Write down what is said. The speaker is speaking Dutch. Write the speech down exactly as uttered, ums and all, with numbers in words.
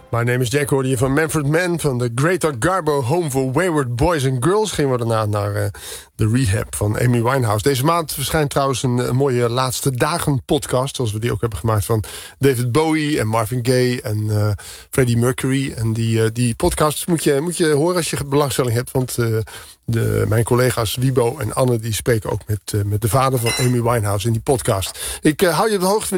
My name is Jack, hoorde je van Manfred Mann van de Greater Garbo Home for Wayward Boys and Girls. Gingen we daarna naar uh, de rehab van Amy Winehouse. Deze maand verschijnt trouwens een, een mooie Laatste Dagen podcast, zoals we die ook hebben gemaakt van David Bowie en Marvin Gaye en uh, Freddie Mercury. En die, uh, die podcast moet je, moet je horen als je belangstelling hebt, want uh, de, mijn collega's Wiebo en Anne die spreken ook met, uh, met de vader van Amy Winehouse in die podcast. Ik uh, hou je op de hoogte van